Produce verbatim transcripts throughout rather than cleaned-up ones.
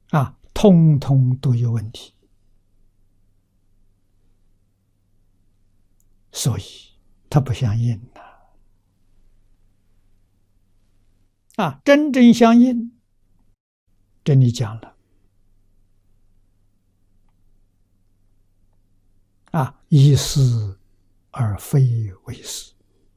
啊，通通都有问题。所以它不相应呐。啊，真正相应，这里讲了啊，以是而非为是，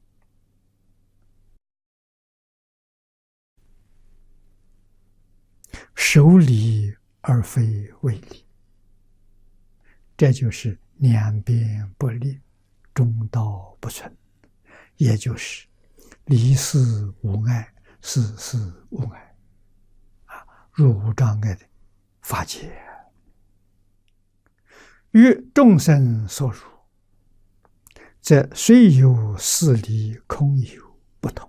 守理而非为理，这就是两边不利，中道不存，也就是离事无碍，事事无碍，啊，若无障碍的法界，与众生所入，则虽有事理空有不同。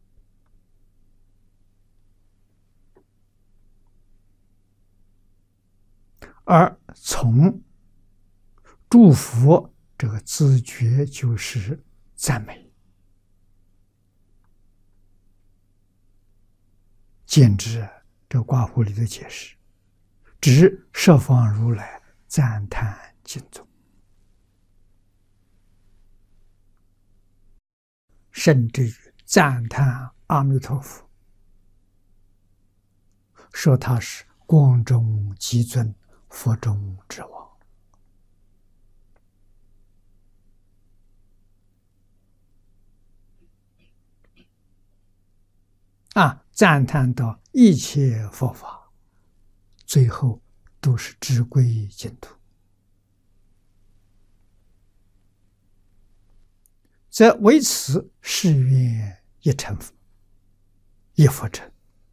而从祝福这个自觉就是赞美，见之这卦符里的解释，指十方如来赞叹经宗，甚至于赞叹阿弥陀佛，说他是光中极尊，佛中之王。啊，赞叹到一切佛法，最后都是直归净土，则为此誓愿一成佛，一佛成，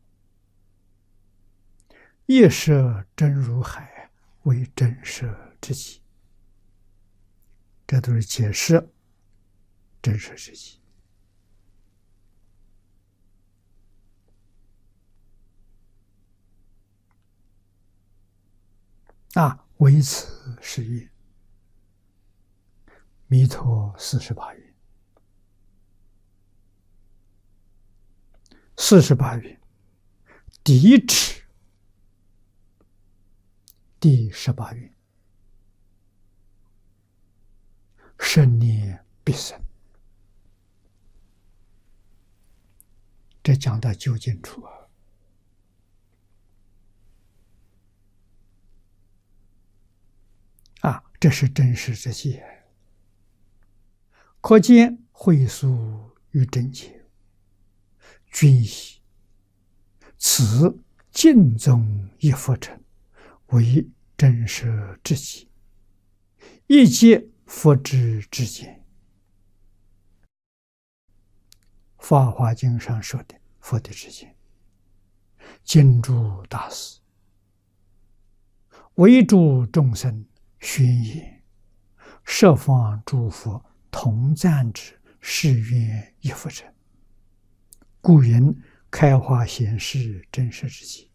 一舍真如海，为真舍之极。这都是解释真舍之极。啊，为此誓愿，弥陀四十八愿，四十八愿，抵止第十八愿，生念必生。这讲到究竟处啊。啊，这是真实之界，可见会疏与真解，均以此净宗一佛成为真实之极，一皆佛之之见。法华经上说的佛的之见，经诸大师为诸众生宣言，十方诸佛同赞之，誓愿一佛成，故云开化显示真实之极。